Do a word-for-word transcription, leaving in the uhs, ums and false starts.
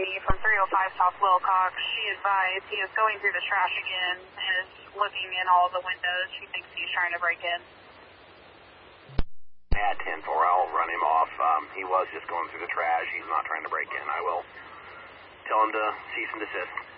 from three oh five South Wilcox. She advised he is going through the trash again and is looking in all the windows. She thinks he's trying to break in. Yeah, ten four, I'll run him off. Um, he was just going through the trash. He's not trying to break in. I will tell him to cease and desist.